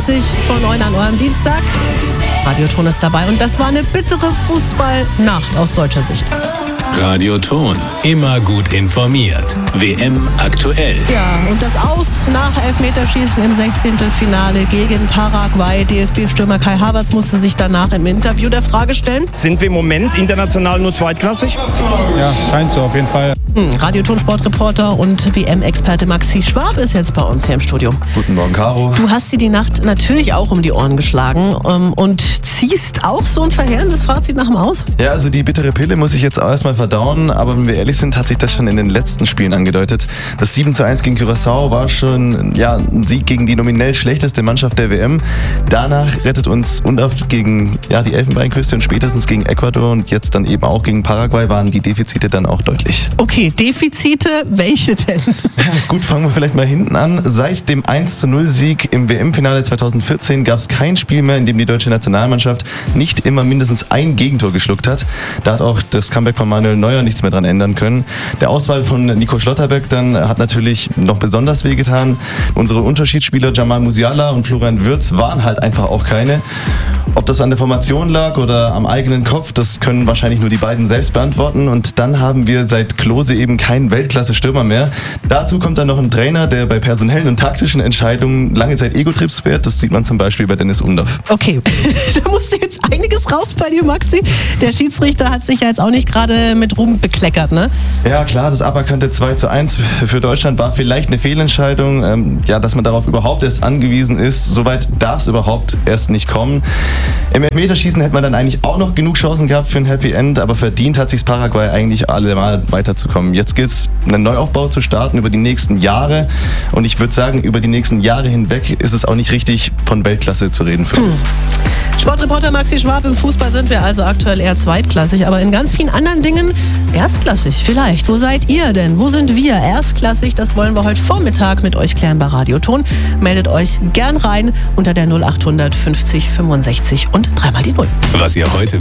20 vor 9 an eurem Dienstag. Radioton ist dabei und das war eine bittere Fußballnacht aus deutscher Sicht. Radioton, immer gut informiert. WM aktuell. Ja, und das Aus nach Elfmeterschießen im 16. Finale gegen Paraguay. DFB-Stürmer Kai Havertz musste sich danach im Interview der Frage stellen: Sind wir im Moment international nur zweitklassig? Ja, scheint so, auf jeden Fall. Radioton-Sportreporter und WM-Experte Maxi Schwab ist jetzt bei uns hier im Studio. Guten Morgen, Caro. Du hast dir die Nacht natürlich auch um die Ohren geschlagen und ziehst auch so ein verheerendes Fazit nach dem Aus? Ja, also die bittere Pille muss ich jetzt auch erstmal verdauen, aber wenn wir ehrlich sind, hat sich das schon in den letzten Spielen angedeutet. Das 7:1 gegen Curaçao war schon ein Sieg gegen die nominell schlechteste Mannschaft der WM. Danach rettet uns unverhofft gegen die Elfenbeinküste und spätestens gegen Ecuador und jetzt dann eben auch gegen Paraguay waren die Defizite dann auch deutlich. Okay, Defizite, welche denn? Gut, fangen wir vielleicht mal hinten an. Seit dem 1:0-Sieg im WM-Finale 2014 gab es kein Spiel mehr, in dem die deutsche Nationalmannschaft nicht immer mindestens ein Gegentor geschluckt hat. Da hat auch das Comeback von Manuel Neuer nichts mehr dran ändern können. Der Auswahl von Nico Schlotterbeck dann hat natürlich noch besonders wehgetan. Unsere Unterschiedsspieler Jamal Musiala und Florian Wirtz waren halt einfach auch keine. Ob das an der Formation lag oder am eigenen Kopf, das können wahrscheinlich nur die beiden selbst beantworten. Und dann haben wir seit Klose eben keinen Weltklasse-Stürmer mehr. Dazu kommt dann noch ein Trainer, der bei personellen und taktischen Entscheidungen lange Zeit Ego-Trips fährt. Das sieht man zum Beispiel bei Dennis Undorf. Okay, da musste jetzt einiges raus bei dir, Maxi. Der Schiedsrichter hat sich ja jetzt auch nicht gerade mit Ruhm bekleckert, ne? Ja klar, das aberkannte 2:1 für Deutschland war vielleicht eine Fehlentscheidung. Dass man darauf überhaupt erst angewiesen ist, soweit darf es überhaupt erst nicht kommen. Im Elfmeterschießen hätte man dann eigentlich auch noch genug Chancen gehabt für ein Happy End, aber verdient hat sich Paraguay eigentlich allemal weiterzukommen. Jetzt gilt es, einen Neuaufbau zu starten über die nächsten Jahre und ich würde sagen, über die nächsten Jahre hinweg ist es auch nicht richtig, von Weltklasse zu reden für uns. Sportreporter Maxi Schwab, im Fußball sind wir also aktuell eher zweitklassig, aber in ganz vielen anderen Dingen erstklassig vielleicht. Wo seid ihr denn? Wo sind wir erstklassig? Das wollen wir heute Vormittag mit euch klären bei Radioton. Meldet euch gern rein unter der 0800 50 65 und 3 mal die 0. Was ihr heute